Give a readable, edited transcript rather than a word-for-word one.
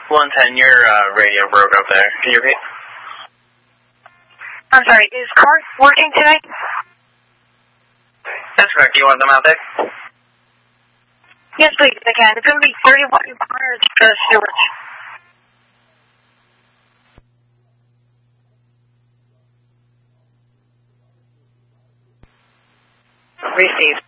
110, your radio broke up there. Can you repeat? I'm sorry, is CART working today? That's correct. Do you want them out there? Yes, please, if they can. It's going to be 31 corners to Stewart. Received.